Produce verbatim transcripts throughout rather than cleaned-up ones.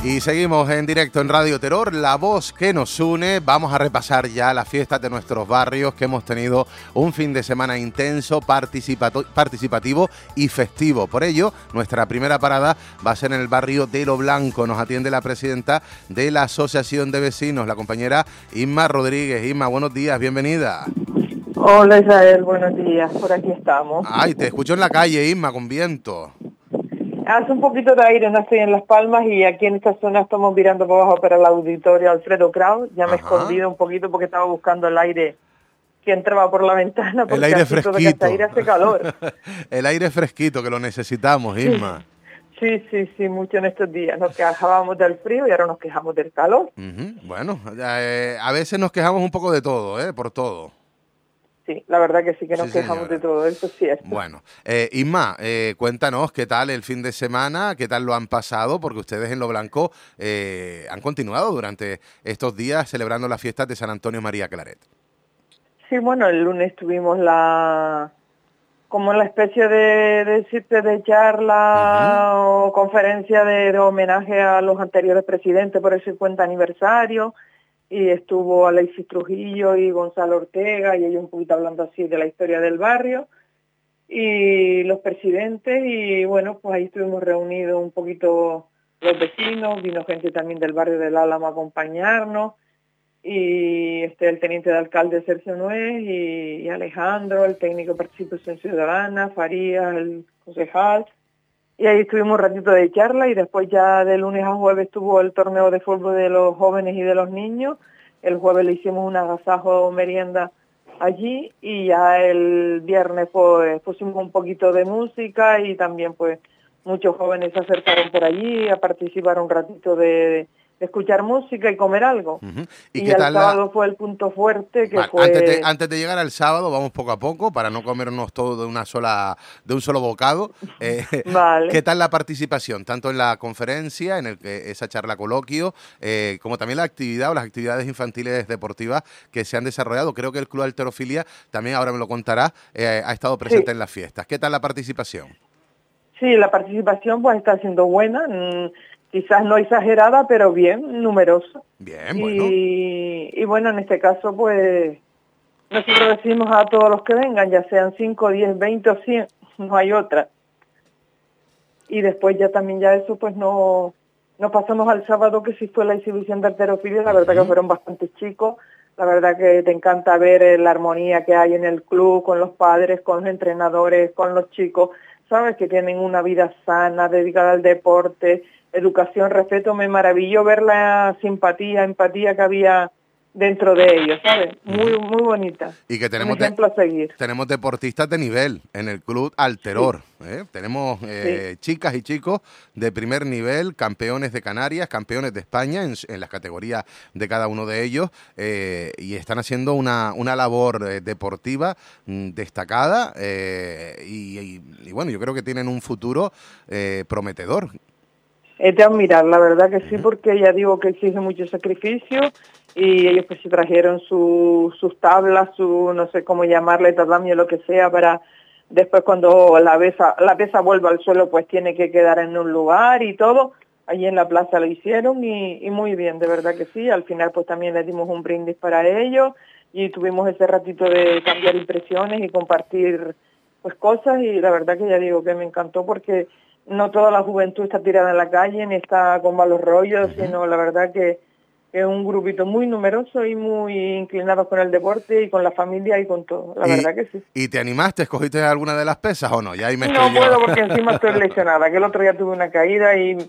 Y seguimos en directo en Radio Terror, la voz que nos une. Vamos a repasar ya las fiestas de nuestros barrios, que hemos tenido un fin de semana intenso, participativo y festivo. Por ello, nuestra primera parada va a ser en el barrio de Lo Blanco. Nos atiende la presidenta de la Asociación de Vecinos, la compañera Inma Rodríguez. Inma, buenos días, bienvenida. Hola Israel, buenos días, por aquí estamos. Ay, te escucho en la calle, Inma, con viento. Hace un poquito de aire, no estoy en Las Palmas y aquí en esta zona estamos mirando por abajo para el auditorio Alfredo Kraus. Ya me he escondido un poquito porque estaba buscando el aire que entraba por la ventana. Porque el aire fresquito. El aire hace calor. El aire fresquito, que lo necesitamos, Inma. Sí, sí, sí, mucho en estos días. Nos quejábamos del frío y ahora nos quejamos del calor. Uh-huh. Bueno, eh, a veces nos quejamos un poco de todo, ¿eh? Por todo. Sí, la verdad que sí que nos sí, quejamos señora. de todo, eso sí es. Bueno, eh, Inma, eh, cuéntanos qué tal el fin de semana, qué tal lo han pasado, porque ustedes en Lo Blanco eh, han continuado durante estos días celebrando las fiestas de San Antonio María Claret. Sí, bueno, el lunes tuvimos la como la especie de, de, de charla uh-huh. o conferencia de, de homenaje a los anteriores presidentes por el cincuenta aniversario. Y estuvo Alexis Trujillo y Gonzalo Ortega, y ellos un poquito hablando así de la historia del barrio, y los presidentes, y bueno, pues ahí estuvimos reunidos un poquito los vecinos, vino gente también del barrio del Álamo a acompañarnos, y este el teniente de alcalde Sergio Nuez, y, y Alejandro, el técnico de Participación Ciudadana, Farías, el concejal. Y ahí estuvimos un ratito de charla y después ya de lunes a jueves estuvo el torneo de fútbol de los jóvenes y de los niños. El jueves le hicimos un agasajo merienda allí y ya el viernes pues pusimos un poquito de música y también pues muchos jóvenes se acercaron por allí a participar un ratito de, de escuchar música y comer algo. Uh-huh. ¿Y, y qué el tal sábado la... fue el punto fuerte que vale, fue... Antes de, antes de llegar al sábado, vamos poco a poco para no comernos todo de una sola, de un solo bocado. Eh, vale. ¿Qué tal la participación? Tanto en la conferencia, en el que esa charla coloquio, eh, como también la actividad o las actividades infantiles deportivas que se han desarrollado. Creo que el Club Halterofilia, también ahora me lo contará, eh, ha estado presente sí. en las fiestas. ¿Qué tal la participación? Sí, la participación pues está siendo buena. Mm, quizás no exagerada, pero bien, numerosa. Bien, bueno. Y, y bueno, en este caso, pues, nosotros decimos a todos los que vengan, ya sean cinco, diez, veinte o cien, no hay otra. Y después ya también ya eso, pues, no nos pasamos al sábado, que sí fue la exhibición de halterofilia, la verdad uh-huh. que fueron bastante chicos. La verdad que te encanta ver la armonía que hay en el club, con los padres, con los entrenadores, con los chicos, sabes, que tienen una vida sana, dedicada al deporte, educación, respeto. Me maravilló ver la simpatía, empatía que había dentro de ellos, ¿sabes? Muy, muy bonita. Y que tenemos, un ejemplo de, a seguir. tenemos deportistas de nivel en el Club Halteror. Sí. ¿eh? Tenemos eh, sí. chicas y chicos de primer nivel, campeones de Canarias, campeones de España en, en las categorías de cada uno de ellos, eh, y están haciendo una, una labor eh, deportiva mm, destacada eh, y, y, y bueno, yo creo que tienen un futuro eh, prometedor. Es de admirar, la verdad que sí, porque ya digo que exige mucho sacrificio y ellos pues se trajeron su, sus tablas, su no sé cómo llamarle, tatami o lo que sea, para después cuando la pesa, la pesa vuelva al suelo pues tiene que quedar en un lugar y todo. Allí en la plaza lo hicieron y, y muy bien, de verdad que sí. Al final pues también les dimos un brindis para ellos y tuvimos ese ratito de cambiar impresiones y compartir pues cosas y la verdad que ya digo que me encantó porque no toda la juventud está tirada en la calle ni está con malos rollos, uh-huh. sino la verdad que es un grupito muy numeroso y muy inclinado con el deporte y con la familia y con todo, la y, verdad que sí. ¿Y te animaste? ¿Escogiste alguna de las pesas o no? Ya ahí me no estoy puedo yo. porque encima estoy lesionada, que el otro día tuve una caída y,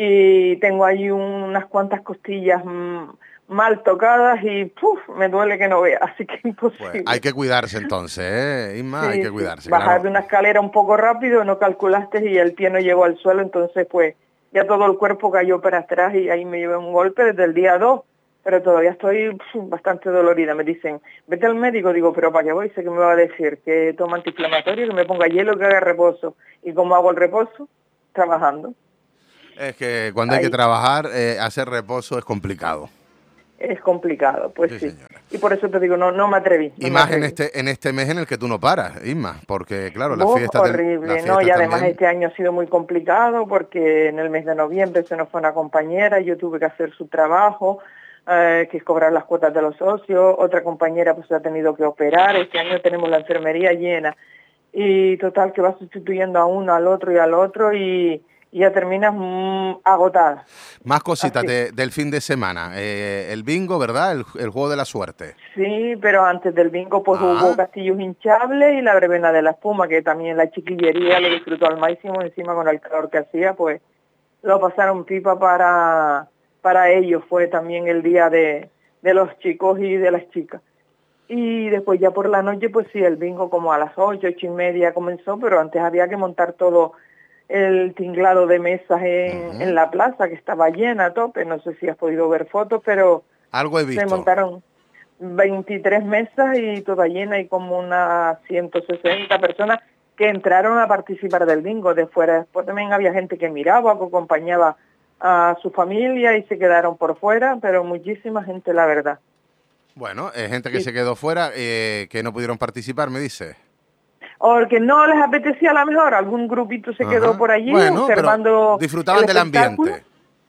y tengo ahí unas cuantas costillas mmm, mal tocadas y puf, me duele que no vea, así que imposible. Pues hay que cuidarse entonces, ¿eh, Isma? Sí, hay que cuidarse. Sí. Bajar claro. de una escalera un poco rápido, no calculaste y el pie no llegó al suelo, entonces pues ya todo el cuerpo cayó para atrás y ahí me llevé un golpe desde el día dos, pero todavía estoy pf, bastante dolorida. Me dicen, vete al médico, digo, pero ¿para qué voy? Sé que me va a decir que toma antiinflamatorio, que me ponga hielo, que haga reposo. ¿Y cómo hago el reposo? Trabajando. Es que cuando ahí. hay que trabajar, eh, hacer reposo es complicado. es complicado, pues Sí, sí. señora. Y por eso te digo, no no me atreví. No Y me más en atreví. este en este mes en el que tú no paras, Isma, porque claro, las Uf, fiestas del, las horrible, ¿no? fiestas Y además también. este año ha sido muy complicado porque en el mes de noviembre se nos fue una compañera y yo tuve que hacer su trabajo, eh, que es cobrar las cuotas de los socios. Otra compañera pues ha tenido que operar. Este año tenemos la enfermería llena. Y total que va sustituyendo a uno, al otro y al otro y, y ya terminas mm, agotada. Más cositas Así. de- del fin de semana. Eh, el bingo, ¿verdad? El, el juego de la suerte. Sí, pero antes del bingo pues hubo Ah, castillos hinchables y la verbena de la espuma, que también la chiquillería lo disfrutó al máximo, encima con el calor que hacía, pues lo pasaron pipa para, para ellos, fue también el día de, de los chicos y de las chicas. Y después ya por la noche, pues sí, el bingo como a las ocho, ocho y media comenzó, pero antes había que montar todo el tinglado de mesas en, en ujú. la plaza, que estaba llena a tope, no sé si has podido ver fotos, pero Algo he se visto. montaron veintitrés mesas y toda llena y como unas ciento sesenta personas que entraron a participar del bingo de fuera. Después también había gente que miraba, que acompañaba a su familia y se quedaron por fuera, pero muchísima gente, la verdad. Bueno, eh, gente que Y se quedó fuera, eh, que no pudieron participar, me dice. o que no les apetecía a lo mejor, algún grupito se quedó Ajá. por allí Bueno, pero observando el disfrutaban del espectáculo. ambiente.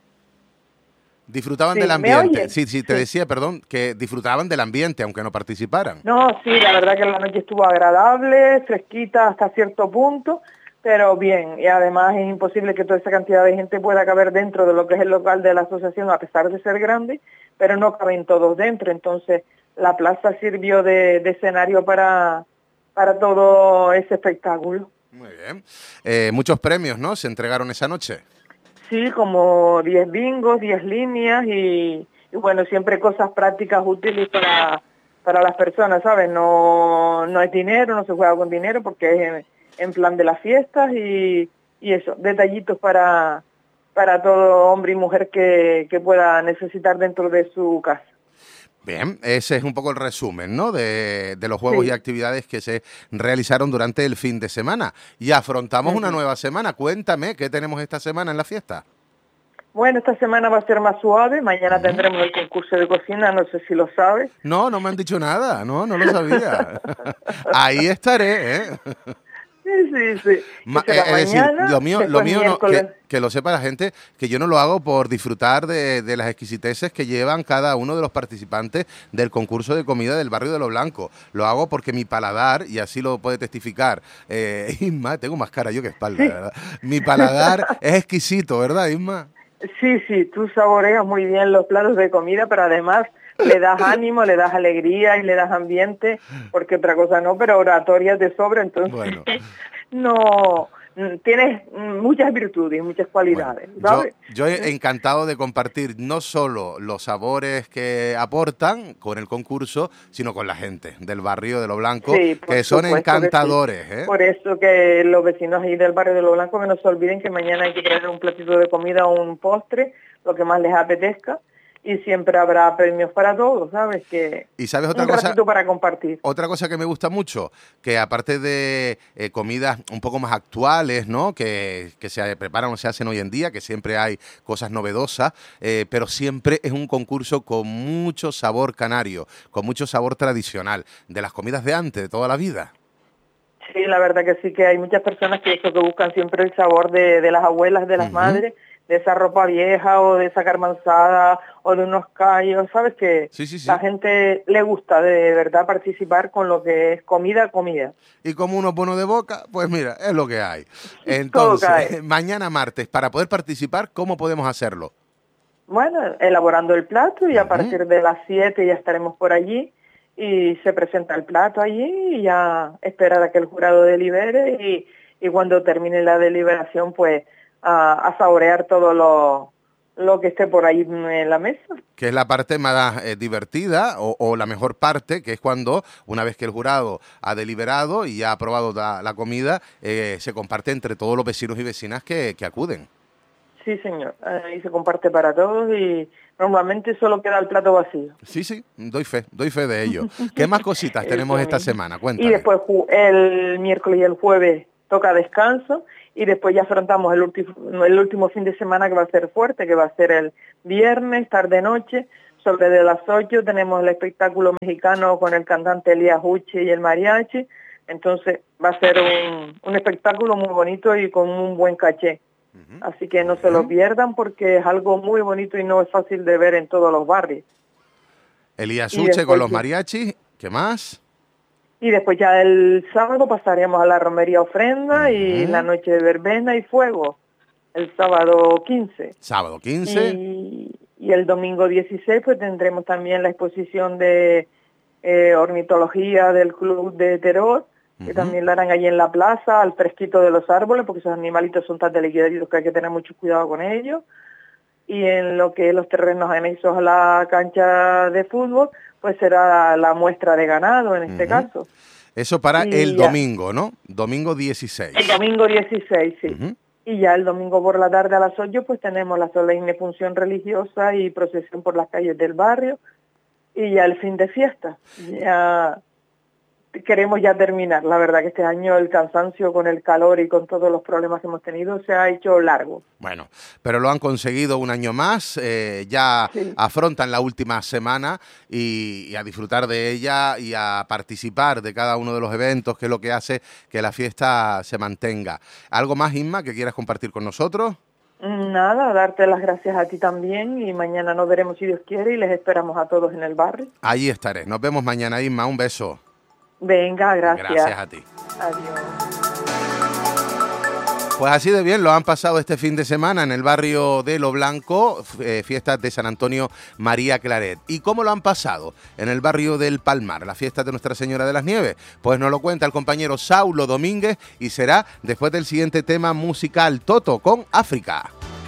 Disfrutaban del Sí, ¿me ambiente. oyes? Sí, sí, te Sí. decía, perdón, que disfrutaban del ambiente, aunque no participaran. No, sí, la verdad que la noche estuvo agradable, fresquita hasta cierto punto, pero bien, y además es imposible que toda esa cantidad de gente pueda caber dentro de lo que es el local de la asociación, a pesar de ser grande, pero no caben todos dentro, entonces la plaza sirvió de, de escenario para, para todo ese espectáculo. Muy bien. Eh, muchos premios, ¿no? Se entregaron esa noche. Sí, como diez bingos, diez líneas y, y bueno, siempre cosas prácticas útiles para, para las personas, ¿sabes? No, no es dinero, no se juega con dinero porque es en, en plan de las fiestas y, y eso, detallitos para, para todo hombre y mujer que, que pueda necesitar dentro de su casa. Bien, ese es un poco el resumen, ¿no? De, de los juegos y Sí. actividades que se realizaron durante el fin de semana. Y afrontamos una Ujú. nueva semana. Cuéntame, ¿qué tenemos esta semana en la fiesta? Bueno, esta semana va a ser más suave, mañana Ujú. tendremos el concurso de cocina, no sé si lo sabes. No, no me han dicho nada, no, no lo sabía. Ahí estaré, ¿eh? Sí, sí, sí, que Ma- eh, será es decir, mañana, lo mío, lo después mío no, miércoles. que, que lo sepa la gente, que yo no lo hago por disfrutar de, de las exquisiteces que llevan cada uno de los participantes del concurso de comida del barrio de Lo Blanco. Lo hago porque mi paladar, y así lo puede testificar eh, Isma, tengo más cara yo que espalda, Sí. ¿verdad? Mi paladar es exquisito, ¿verdad, Isma? Sí, sí, tú saboreas muy bien los platos de comida, pero además le das ánimo, le das alegría y le das ambiente, porque otra cosa no, pero oratoria de sobra, entonces Bueno. no, mm, tienes mm, muchas virtudes y muchas Bueno, cualidades, yo, ¿sabes? yo he encantado de compartir no solo los sabores que aportan con el concurso, sino con la gente del barrio de Lo Blanco, Sí, por que son supuesto que sí. encantadores, ¿eh? Por eso que los vecinos ahí del barrio de Lo Blanco que no se olviden que mañana hay que traer un platito de comida o un postre, lo que más les apetezca, y siempre habrá premios para todos, ¿sabes? Que Y sabes otra un cosa, ratito para compartir. otra cosa que me gusta mucho, que aparte de eh, comidas un poco más actuales, ¿no? Que, que se preparan o se hacen hoy en día, que siempre hay cosas novedosas, eh, pero siempre es un concurso con mucho sabor canario, con mucho sabor tradicional, de las comidas de antes, de toda la vida. Sí, la verdad que sí, que hay muchas personas que eso, que buscan siempre el sabor de, de las abuelas, de las Ujú. madres, de esa ropa vieja o de esa carmanzada o de unos callos, ¿sabes? Que Sí, sí, sí. la gente le gusta de verdad participar con lo que es comida, comida. Y como uno es bueno de boca, pues mira, es lo que hay. Todo cae. Entonces, mañana martes, para poder participar, ¿cómo podemos hacerlo? Bueno, elaborando el plato y a Ujú. partir de las siete ya estaremos por allí y se presenta el plato allí y ya esperar a que el jurado delibere y, y cuando termine la deliberación pues a, a saborear todo lo, lo que esté por ahí en la mesa. Que es la parte más eh, divertida o, o la mejor parte, que es cuando, una vez que el jurado ha deliberado y ha aprobado la, la comida, eh, se comparte entre todos los vecinos y vecinas que, que acuden. Sí, señor, ahí se comparte para todos y normalmente solo queda el plato vacío. Sí, sí, doy fe, doy fe de ello. ¿Qué más cositas tenemos Eso esta mismo. semana? Y Cuéntame. después ju- el miércoles y el jueves toca descanso y después ya afrontamos el último, el último fin de semana que va a ser fuerte, que va a ser el viernes, tarde-noche, sobre de las ocho tenemos el espectáculo mexicano con el cantante Elías Uche y el mariachi. Entonces va a ser un, un espectáculo muy bonito y con un buen caché. Uh-huh. Así que no uh-huh. se lo pierdan porque es algo muy bonito y no es fácil de ver en todos los barrios. Elías Uche con los mariachis, ¿qué más? Y después ya el sábado pasaremos a la romería ofrenda uh-huh. y la noche de verbena y fuego, el sábado quince. Sábado quince. Y, y el domingo dieciséis pues tendremos también la exposición de eh, ornitología del Club de Teror, que uh-huh. también la harán allí en la plaza, al fresquito de los árboles, porque esos animalitos son tan delicados que hay que tener mucho cuidado con ellos. Y en lo que los terrenos anexos a la cancha de fútbol, pues será la muestra de ganado en este uh-huh. caso. Eso para y el ya. domingo, ¿no? Domingo dieciséis. El domingo dieciséis, sí. Uh-huh. Y ya el domingo por la tarde a las ocho, pues tenemos la solemne función religiosa y procesión por las calles del barrio. Y ya el fin de fiesta. Ya queremos ya terminar. La verdad que este año el cansancio con el calor y con todos los problemas que hemos tenido se ha hecho largo. Bueno, pero lo han conseguido un año más, eh, ya sí. afrontan la última semana y, y a disfrutar de ella y a participar de cada uno de los eventos, que es lo que hace que la fiesta se mantenga. ¿Algo más, Inma, que quieras compartir con nosotros? Nada, darte las gracias a ti también y mañana nos veremos si Dios quiere y les esperamos a todos en el barrio. Allí estaré. Nos vemos mañana, Inma. Un beso. Venga, gracias. Gracias a ti. Adiós. Pues así de bien lo han pasado este fin de semana en el barrio de Lo Blanco, eh, fiestas de San Antonio María Claret. ¿Y cómo lo han pasado en el barrio del Palmar, las fiestas de Nuestra Señora de las Nieves? Pues nos lo cuenta el compañero Saulo Domínguez y será después del siguiente tema musical, Toto con África.